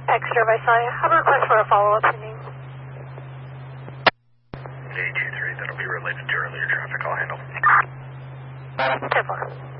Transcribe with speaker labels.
Speaker 1: Extra, I saw you. Have a request for a follow-up pending.
Speaker 2: J23, that'll be related to earlier traffic. I'll handle.
Speaker 1: 10-4.